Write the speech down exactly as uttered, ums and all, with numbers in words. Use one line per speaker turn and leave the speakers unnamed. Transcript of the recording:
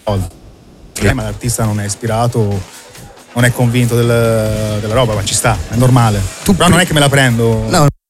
ma l'artista non è ispirato, non è convinto del, della roba, ma ci sta, è normale. Tu però non è che me la prendo.
No.